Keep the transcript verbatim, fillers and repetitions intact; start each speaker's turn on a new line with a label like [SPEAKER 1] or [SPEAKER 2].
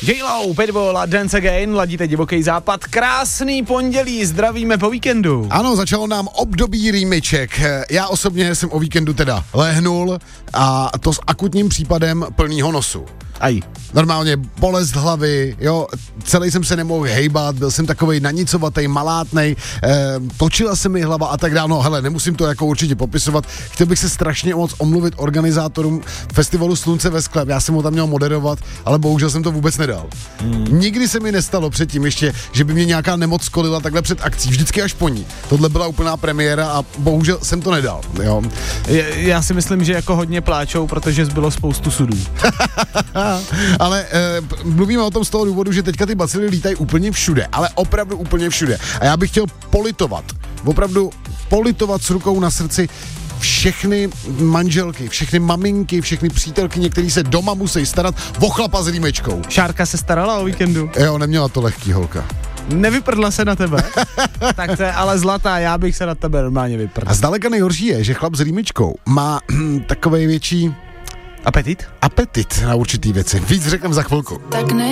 [SPEAKER 1] J-Lo, Pitbull a Dance Again, ladíte Divoký západ. Krásný pondělí, zdravíme po víkendu.
[SPEAKER 2] Ano, začalo nám období rýmyček. Já osobně jsem o víkendu teda lehnul a to s akutním případem plnýho nosu.
[SPEAKER 1] Aj.
[SPEAKER 2] Normálně bolest hlavy, jo, celý jsem se nemohl hejbat, byl jsem takovej nanicovatej, malátnej, eh, točila se mi hlava a tak dále. No hele, nemusím to jako určitě popisovat. Chtěl bych se strašně moc omluvit organizátorům festivalu Slunce ve skle. Já jsem ho tam měl moderovat, ale bohužel jsem to vůbec nedal. Hmm. Nikdy se mi nestalo předtím ještě, že by mě nějaká nemoc skolila takhle před akcí, vždycky až po ní. Tohle byla úplná premiéra a bohužel jsem to nedal, jo.
[SPEAKER 1] Já si myslím, že jako hodně pláčou, protože zbylo spoustu sudů.
[SPEAKER 2] Ale e, mluvíme o tom z toho důvodu, že teďka ty bacily lítají úplně všude, ale opravdu úplně všude. A já bych chtěl politovat, opravdu politovat s rukou na srdci všechny manželky, všechny maminky, všechny přítelkyně, který se doma musí starat o chlapa s rýmečkou.
[SPEAKER 1] Šárka se starala o víkendu?
[SPEAKER 2] Jo, neměla to lehký, holka.
[SPEAKER 1] Nevyprdla se na tebe? Tak to je ale zlatá, já bych se na tebe normálně vyprdl.
[SPEAKER 2] A zdaleka nejhorší je, že chlap s rýmečkou má takovej větší
[SPEAKER 1] apetit?
[SPEAKER 2] Apetit na určitý věci. Víc řekneme za chvilku.
[SPEAKER 3] Tak ne.